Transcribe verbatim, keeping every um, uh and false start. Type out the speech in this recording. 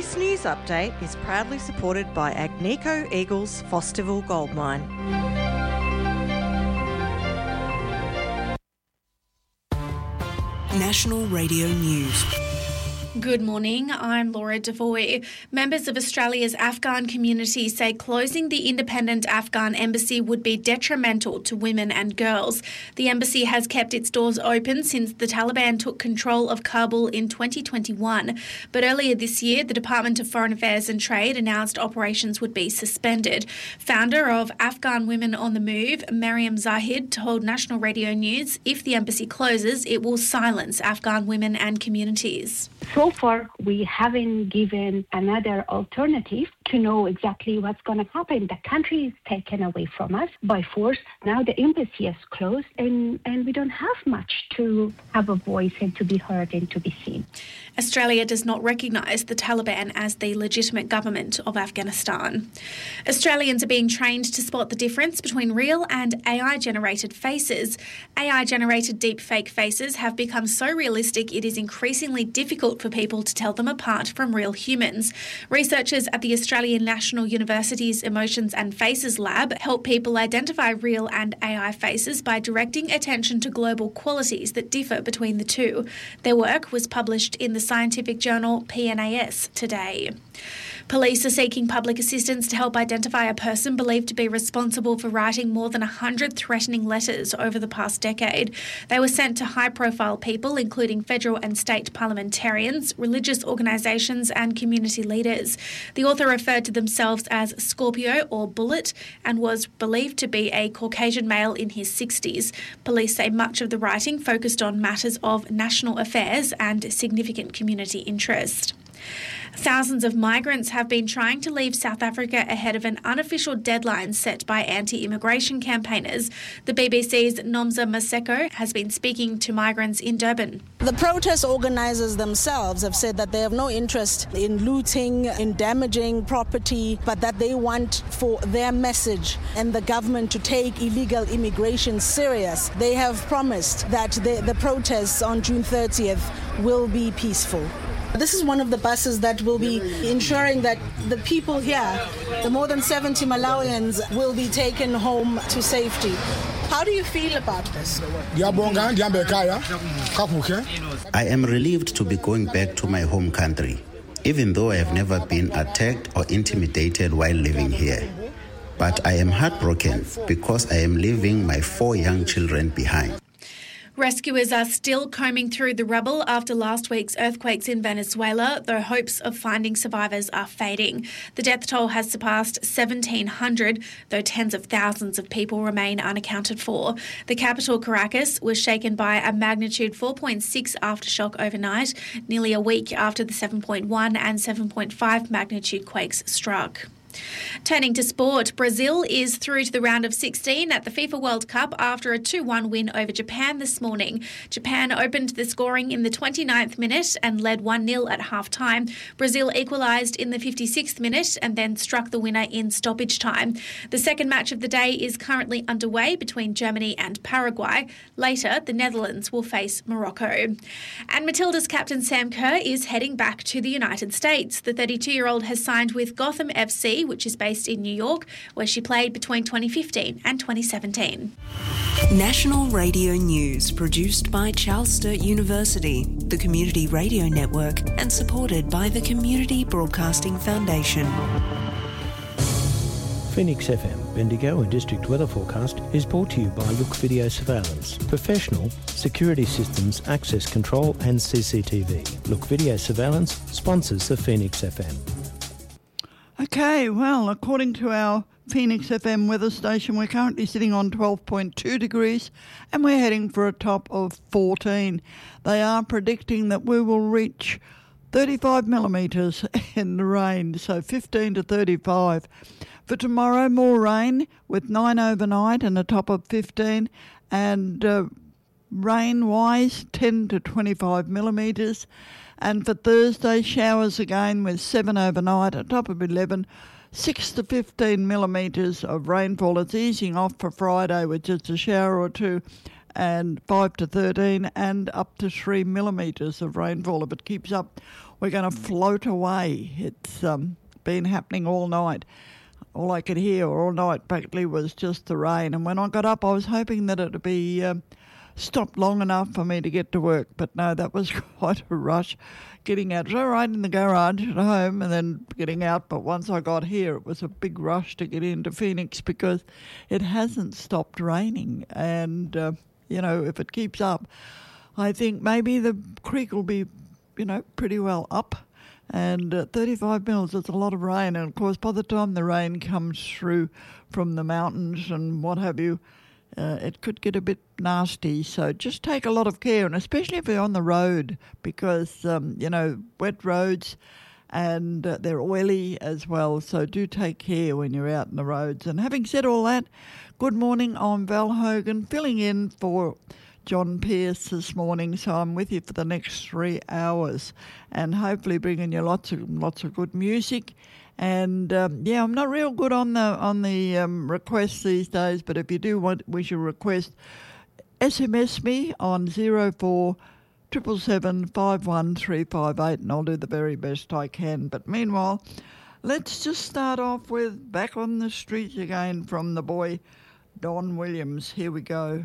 This news update is proudly supported by Agnico Eagles Fosterville Gold Mine. National Radio News. Good morning, I'm Laura Devoy. Members of Australia's Afghan community say closing the independent Afghan embassy would be detrimental to women and girls. The embassy has kept its doors open since the Taliban took control of Kabul in twenty twenty-one. But earlier this year, the Department of Foreign Affairs and Trade announced operations would be suspended. Founder of Afghan Women on the Move, Mariam Zahid, told National Radio News if the embassy closes, it will silence Afghan women and communities. So far, we haven't given another alternative to know exactly what's going to happen. The country is taken away from us by force. Now the embassy is closed and, and we don't have much to have a voice and to be heard and to be seen. Australia does not recognise the Taliban as the legitimate government of Afghanistan. Australians are being trained to spot the difference between real and A I-generated faces. A I-generated deepfake faces have become so realistic it is increasingly difficult for people to tell them apart from real humans. Researchers at the Australian National University's Emotions and Faces Lab help people identify real and A I faces by directing attention to global qualities that differ between the two. Their work was published in the scientific journal P N A S today. Police are seeking public assistance to help identify a person believed to be responsible for writing more than one hundred threatening letters over the past decade. They were sent to high-profile people, including federal and state parliamentarians, religious organisations and community leaders. The author referred to themselves as Scorpio or Bullet and was believed to be a Caucasian male in his sixties. Police say much of the writing focused on matters of national affairs and significant community interest. Thousands of migrants have been trying to leave South Africa ahead of an unofficial deadline set by anti-immigration campaigners. The B B C's Nomza Maseko has been speaking to migrants in Durban. The protest organisers themselves have said that they have no interest in looting, in damaging property, but that they want for their message and the government to take illegal immigration serious. They have promised that the, the protests on June thirtieth will be peaceful. This is one of the buses that will be ensuring that the people here, the more than seventy Malawians, will be taken home to safety. How do you feel about this? I am relieved to be going back to my home country, even though I have never been attacked or intimidated while living here. But I am heartbroken because I am leaving my four young children behind. Rescuers are still combing through the rubble after last week's earthquakes in Venezuela, though hopes of finding survivors are fading. The death toll has surpassed seventeen hundred, though tens of thousands of people remain unaccounted for. The capital, Caracas, was shaken by a magnitude four point six aftershock overnight, nearly a week after the seven point one and seven point five magnitude quakes struck. Turning to sport, Brazil is through to the round of sixteen at the FIFA World Cup after a two one win over Japan this morning. Japan opened the scoring in the twenty-ninth minute and led one nil at half-time. Brazil equalised in the fifty-sixth minute and then struck the winner in stoppage time. The second match of the day is currently underway between Germany and Paraguay. Later, the Netherlands will face Morocco. And Matilda's captain Sam Kerr is heading back to the United States. The thirty-two-year-old has signed with Gotham F C, which is based in New York, where she played between twenty fifteen and twenty seventeen. National Radio News, produced by Charles Sturt University, the Community Radio Network, and supported by the Community Broadcasting Foundation. Phoenix F M, Bendigo and District Weather Forecast is brought to you by Look Video Surveillance. Professional security systems, access control and C C T V. Look Video Surveillance sponsors the Phoenix F M. Okay, well, according to our Phoenix F M weather station, we're currently sitting on twelve point two degrees and we're heading for a top of fourteen. They are predicting that we will reach thirty-five millimetres in the rain, so fifteen to thirty-five. For tomorrow, more rain with nine overnight and a top of fifteen, and uh, rain-wise, ten to twenty-five millimetres. And for Thursday, showers again with seven overnight, a top of eleven, six to fifteen millimetres of rainfall. It's easing off for Friday with just a shower or two and five to thirteen and up to three millimetres of rainfall. If it keeps up, we're going to float away. It's um, been happening all night. All I could hear all night practically was just the rain. And when I got up, I was hoping that it would be um, stopped long enough for me to get to work. But no, that was quite a rush getting out. So right in the garage at home and then getting out. But once I got here, it was a big rush to get into Phoenix because it hasn't stopped raining. And, uh, you know, if it keeps up, I think maybe the creek will be, you know, pretty well up. And uh, thirty-five mils, it's a lot of rain. And, of course, by the time the rain comes through from the mountains and what have you, uh, it could get a bit nasty. So just take a lot of care, and especially if you're on the road because, um, you know, wet roads and uh, they're oily as well. So do take care when you're out in the roads. And having said all that, good morning. I'm Val Hogan, filling in for John Pierce this morning, so I'm with you for the next three hours and hopefully bringing you lots of lots of good music. And um, yeah, I'm not real good on the on the um, requests these days, but if you do want, wish a request, S M S me on zero four seven seven five one three five eight, and I'll do the very best I can. But meanwhile, let's just start off with Back on the Streets Again from the boy Don Williams. Here we go.